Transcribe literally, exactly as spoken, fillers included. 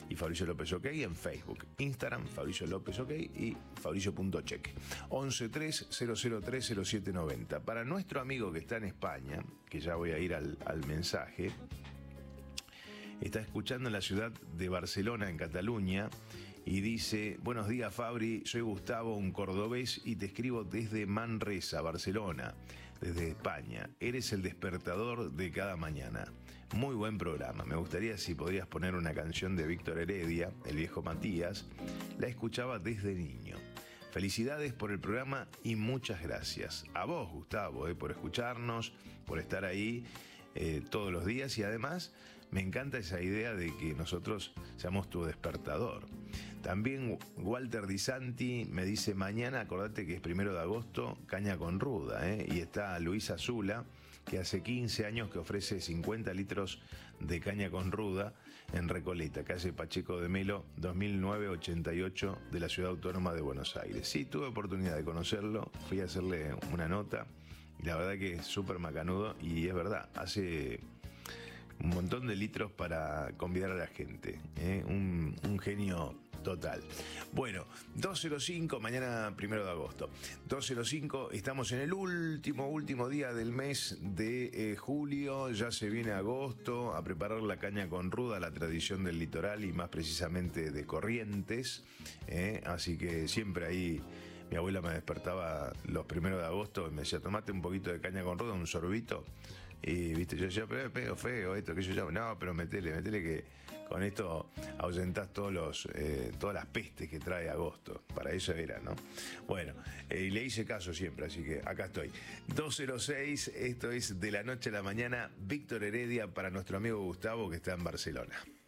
y Fabricio López OK en Facebook, Instagram, Fabricio López OK y fabricio punto cheque. once tres cero cero tres cero siete noventa. Para nuestro amigo que está en España, que ya voy a ir al, al mensaje, está escuchando en la ciudad de Barcelona, en Cataluña, y dice: buenos días, Fabri, soy Gustavo, un cordobés, y te escribo desde Manresa, Barcelona, desde España. Eres el despertador de cada mañana. Muy buen programa. Me gustaría si podrías poner una canción de Víctor Heredia, El viejo Matías. La escuchaba desde niño. Felicidades por el programa y muchas gracias. A vos, Gustavo, eh, por escucharnos, por estar ahí eh, todos los días, y además me encanta esa idea de que nosotros seamos tu despertador. También Walter Di Santi me dice: mañana, acordate que es primero de agosto, caña con ruda, ¿eh? Y está Luisa Zula, que hace quince años que ofrece cincuenta litros de caña con ruda en Recoleta, calle Pacheco de Melo, dos mil nueve ochenta y ocho, de la Ciudad Autónoma de Buenos Aires. Sí, tuve oportunidad de conocerlo, fui a hacerle una nota, y la verdad que es súper macanudo, y es verdad, hace un montón de litros para convidar a la gente, ¿eh? un, un genio total. Bueno, dos cero cinco, mañana primero de agosto, dos cero cinco, estamos en el último, último día del mes de eh, julio, ya se viene agosto, a preparar la caña con ruda, la tradición del litoral y más precisamente de Corrientes, ¿eh? Así que siempre ahí mi abuela me despertaba los primeros de agosto y me decía: tomate un poquito de caña con ruda, un sorbito. Y viste, yo decía: pero pego feo esto, que yo llamo. No, pero metele, metele, que con esto ahuyentás todos los, eh, todas las pestes que trae agosto. Para eso era, ¿no? Bueno, eh, y le hice caso siempre, así que acá estoy. dos cero seis, esto es De la Noche a la Mañana, Víctor Heredia para nuestro amigo Gustavo, que está en Barcelona.